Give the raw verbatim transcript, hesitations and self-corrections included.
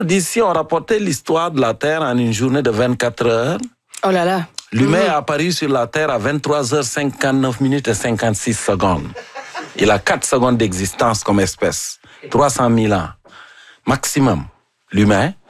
D'ici, on rapportait l'histoire de la Terre en une journée de vingt-quatre heures. Oh là là. L'humain Mmh. est apparu sur la Terre à vingt-trois heures cinquante-neuf minutes et cinquante-six secondes. Il a quatre secondes d'existence comme espèce. trois cent mille ans. Maximum. L'humain.